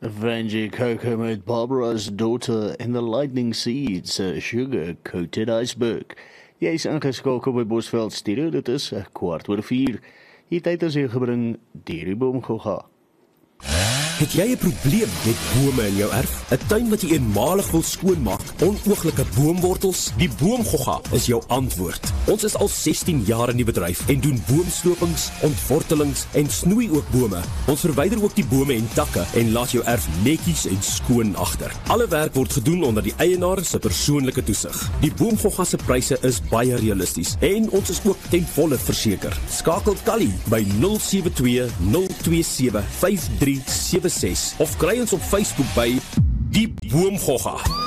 Vanjie Cocoa met Barbara's Daughter en the Lightning Seeds, Sugar-Coated Iceberg. Jy is ingeskakel by Bosveld Studio, dit is 4:15. Die tyd is hier gebring deur die Boomgogga. Het jy 'n probleem met bome in jou erf? 'n Tuin wat jy eenmalig wil skoonmaak? Onooglike boomwortels? Die Boomgogga is jou antwoord. Ons is al 16 jaar in die bedryf en doen boomslopings, ontwortelings en snoei ook bome. Ons verwyder ook die bome en takke en laat jou erf netjies en skoon agter. Alle werk word gedoen onder die eienaar se persoonlike toesig. Die Boomgogga se pryse is baie realisties en ons is ook ten volle verseker. Skakel Callie by 072 027 5376 of kry ons op Facebook by Die Boomgogga.